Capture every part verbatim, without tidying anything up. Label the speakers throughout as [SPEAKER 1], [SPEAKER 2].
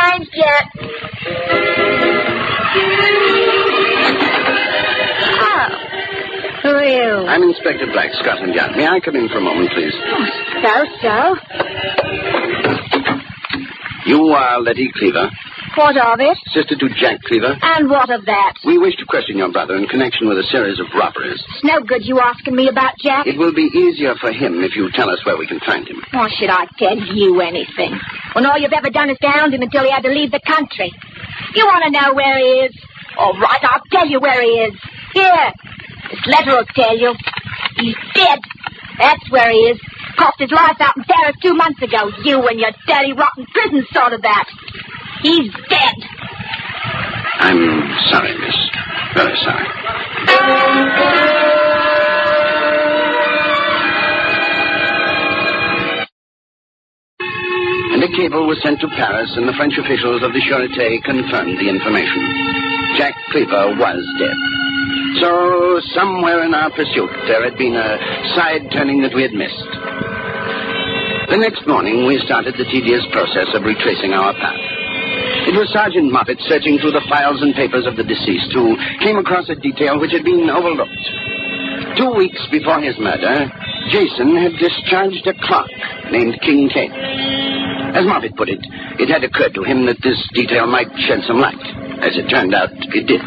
[SPEAKER 1] changed yet. Oh. Who are you?
[SPEAKER 2] I'm Inspector Black, Scotland Yard. May I come in for a moment, please?
[SPEAKER 1] Oh, so-so.
[SPEAKER 2] You are Letty Cleaver,
[SPEAKER 1] What of it?
[SPEAKER 2] sister to Jack Cleaver.
[SPEAKER 1] And what of that?
[SPEAKER 2] We wish to question your brother in connection with a series of robberies.
[SPEAKER 1] It's no good you asking me about Jack.
[SPEAKER 2] It will be easier for him if you tell us where we can find him.
[SPEAKER 1] Why should I tell you anything? When all you've ever done is to hound him until he had to leave the country. You want to know where he is? All right, I'll tell you where he is. Here. This letter will tell you. He's dead. That's where he is. Cost his life out in Paris two months ago. You and your dirty, rotten prison sort of that. He's dead.
[SPEAKER 2] I'm sorry, miss. Very sorry. And a cable was sent to Paris, and the French officials of the Sûreté confirmed the information. Jack Cleaver was dead. So, somewhere in our pursuit, there had been a side turning that we had missed. The next morning, we started the tedious process of retracing our path. It was Sergeant Moffat searching through the files and papers of the deceased who came across a detail which had been overlooked. Two weeks before his murder, Jason had discharged a clerk named Kincaid. As Moffat put it, it had occurred to him that this detail might shed some light. As it turned out, it did.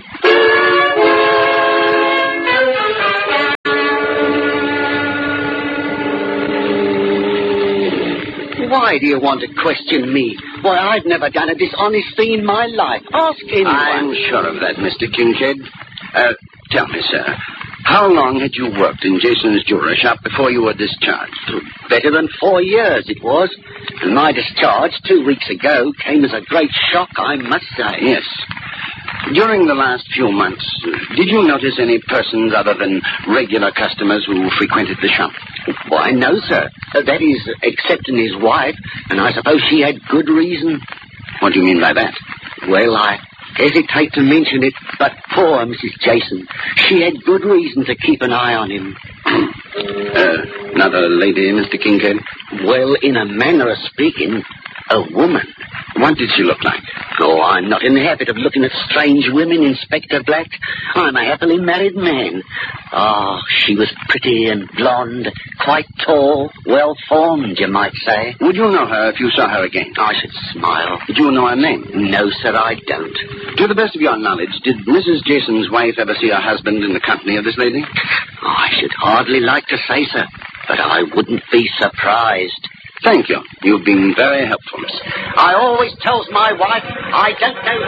[SPEAKER 3] Why do you want to question me? Why, I've never done a dishonest thing in my life. Ask anyone.
[SPEAKER 2] I'm sure of that, Mister Kincaid. Uh, tell me, sir, how long had you worked in Jason's jewelry shop before you were discharged?
[SPEAKER 3] Better than four years it was. And my discharge two weeks ago came as a great shock, I must say.
[SPEAKER 2] Yes. During the last few months, did you notice any persons other than regular customers who frequented the shop?
[SPEAKER 3] Why, no, sir. Uh, that is, excepting his wife, and I suppose she had good reason.
[SPEAKER 2] What do you mean by that?
[SPEAKER 3] Well, I hesitate to mention it, but poor Missus Jason, she had good reason to keep an eye on him.
[SPEAKER 2] uh, another lady, Mister Kincaid?
[SPEAKER 3] Well, in a manner of speaking, a woman.
[SPEAKER 2] What did she look like?
[SPEAKER 3] Oh, I'm not in the habit of looking at strange women, Inspector Black. I'm a happily married man. Oh, she was pretty and blonde, quite tall, well-formed, you might say.
[SPEAKER 2] Would you know her if you saw her again?
[SPEAKER 3] I should smile.
[SPEAKER 2] Did you know her name?
[SPEAKER 3] No, sir, I don't.
[SPEAKER 2] To the best of your knowledge, did Missus Jason's wife ever see her husband in the company of this lady?
[SPEAKER 3] Oh, I should hardly like to say, sir, but I wouldn't be surprised.
[SPEAKER 2] Thank you. You've been very helpful, miss.
[SPEAKER 3] I always tells my wife I don't know